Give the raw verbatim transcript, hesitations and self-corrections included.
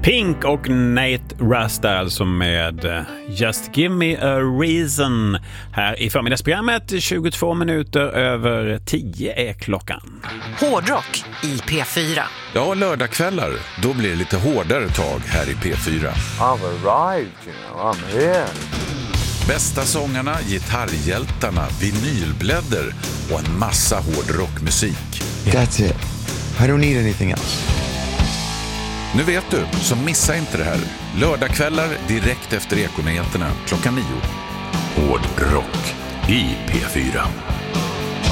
Pink och Nate Russ alltså med Just Give Me a Reason här i förmiddagsprogrammet. Tjugotvå minuter över tio är klockan. Hårdrock i P fyra. Ja, lördagskvällar, då blir det lite hårdare tag här i P fyra. I've arrived, you know, I'm here. Bästa sångarna, gitarrhjältarna, vinylblädder och en massa hårdrockmusik. That's it. I don't need anything else. Nu vet du, så missa inte det här. Lördagskvällar direkt efter Ekonyheterna klockan nio. Hårdrock i P fyra.